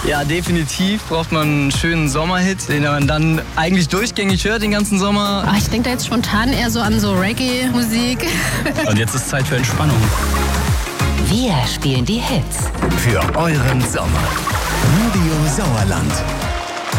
Ja, definitiv braucht man einen schönen Sommerhit, den man dann eigentlich durchgängig hört den ganzen Sommer. Ach, ich denke da jetzt spontan eher so an so Reggae-Musik. Und jetzt ist Zeit für Entspannung. Wir spielen die Hits für euren Sommer. Radio Sauerland.